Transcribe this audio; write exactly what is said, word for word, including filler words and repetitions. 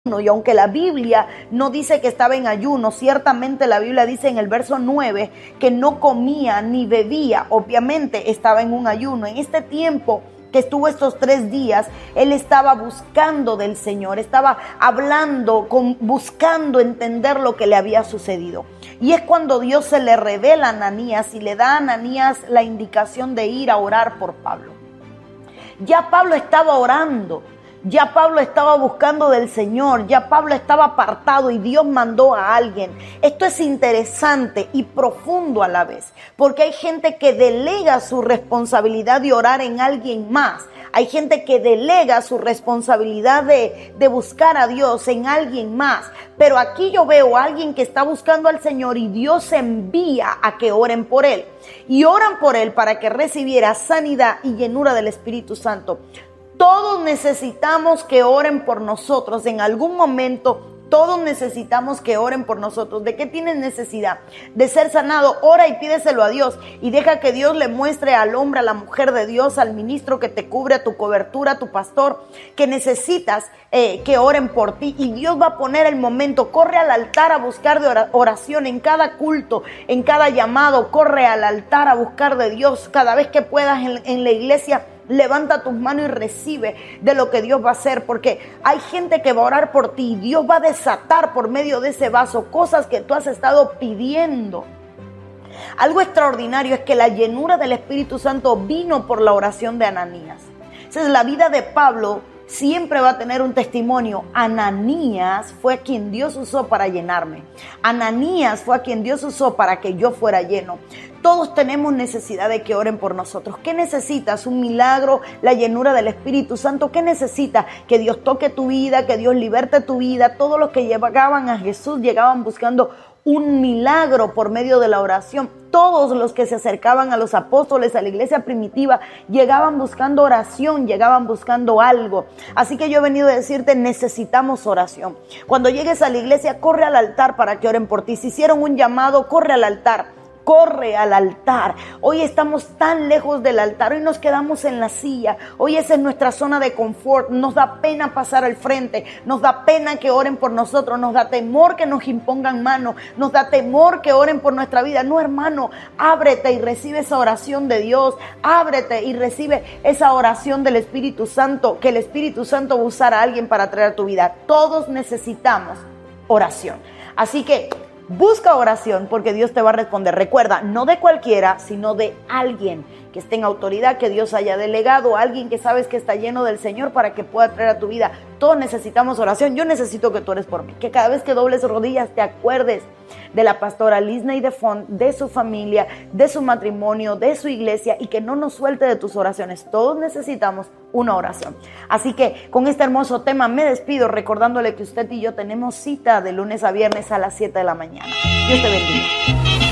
Y aunque la Biblia no dice que estaba en ayuno, ciertamente la Biblia dice en el verso nueve que no comía ni bebía. Obviamente estaba en un ayuno. En este tiempo que estuvo estos tres días, él estaba buscando del Señor, estaba hablando, con, buscando entender lo que le había sucedido. Y es cuando Dios se le revela a Ananías y le da a Ananías la indicación de ir a orar por Pablo. Ya Pablo estaba orando. Ya Pablo estaba buscando del Señor, ya Pablo estaba apartado y Dios mandó a alguien. Esto es interesante y profundo a la vez, porque hay gente que delega su responsabilidad de orar en alguien más. Hay gente que delega su responsabilidad de, de buscar a Dios en alguien más. Pero aquí yo veo a alguien que está buscando al Señor y Dios envía a que oren por él. Y oran por él para que recibiera sanidad y llenura del Espíritu Santo. Todos necesitamos que oren por nosotros en algún momento. Todos necesitamos que oren por nosotros. ¿De qué tienes necesidad? De ser sanado. Ora y pídeselo a Dios. Y deja que Dios le muestre al hombre, a la mujer de Dios, al ministro que te cubre, a tu cobertura, a tu pastor, que necesitas eh, que oren por ti. Y Dios va a poner el momento. Corre al altar a buscar de oración en cada culto, en cada llamado. Corre al altar a buscar de Dios. Cada vez que puedas en, en la iglesia, levanta tus manos y recibe de lo que Dios va a hacer, porque hay gente que va a orar por ti y Dios va a desatar por medio de ese vaso cosas que tú has estado pidiendo. Algo extraordinario es que la llenura del Espíritu Santo vino por la oración de Ananías. Entonces la vida de Pablo siempre va a tener un testimonio. Ananías fue a quien Dios usó para llenarme. Ananías fue a quien Dios usó para que yo fuera lleno. Todos tenemos necesidad de que oren por nosotros. ¿Qué necesitas? Un milagro, la llenura del Espíritu Santo. ¿Qué necesitas? Que Dios toque tu vida, que Dios liberte tu vida. Todos los que llegaban a Jesús llegaban buscando un milagro por medio de la oración. Todos los que se acercaban a los apóstoles, a la iglesia primitiva, llegaban buscando oración, llegaban buscando algo. Así que yo he venido a decirte, necesitamos oración. Cuando llegues a la iglesia, corre al altar para que oren por ti. Si hicieron un llamado, corre al altar. Corre al altar. Hoy estamos tan lejos del altar. Hoy nos quedamos en la silla. Hoy esa es nuestra zona de confort. Nos da pena pasar al frente. Nos da pena que oren por nosotros. Nos da temor que nos impongan mano. Nos da temor que oren por nuestra vida. No, hermano, ábrete y recibe esa oración de Dios. Ábrete y recibe esa oración del Espíritu Santo. Que el Espíritu Santo va a usar a alguien para traer a tu vida. Todos necesitamos oración. Así que busca oración porque Dios te va a responder. Recuerda, no de cualquiera, sino de alguien que esté en autoridad, que Dios haya delegado, alguien que sabes que está lleno del Señor para que pueda traer a tu vida. Todos necesitamos oración. Yo necesito que tú ores por mí. Que cada vez que dobles rodillas te acuerdes de la pastora Lisney de Font, de su familia, de su matrimonio, de su iglesia, y que no nos suelte de tus oraciones. Todos necesitamos una oración. Así que con este hermoso tema me despido recordándole que usted y yo tenemos cita de lunes a viernes a las siete de la mañana. Dios te bendiga.